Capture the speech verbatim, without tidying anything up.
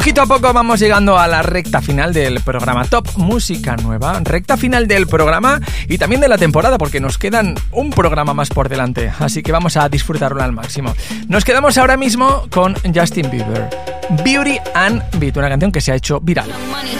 Poquito a poco vamos llegando a la recta final del programa Top Música Nueva, recta final del programa y también de la temporada, porque nos quedan un programa más por delante, así que vamos a disfrutarlo al máximo. Nos quedamos ahora mismo con Justin Bieber, Beauty and Beat, una canción que se ha hecho viral.